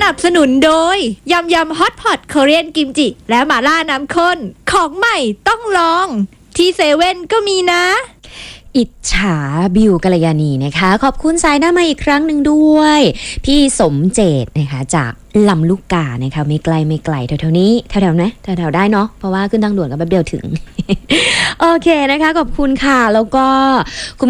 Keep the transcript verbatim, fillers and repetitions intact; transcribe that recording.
นับสนุนโดยยำยำฮอตพอตคอเรียนกิมจิและหม่าล่าน้ำข้นของใหม่ต้องลองที่เซเว่นก็มีนะอิจฉาบิวกัลยาณีนะคะขอบคุณสายหน้ามาอีกครั้งหนึ่งด้วยพี่สมเจตนะคะจากลำลูกกานะคะไม่ไกลไม่ไกลแถวๆนี้แถวๆนะแถวๆได้เนาะเพราะว่าขึ้นทางด่วนก็แป๊บเดียวถึง โอเคนะคะขอบคุณค่ะแล้วก็คุณ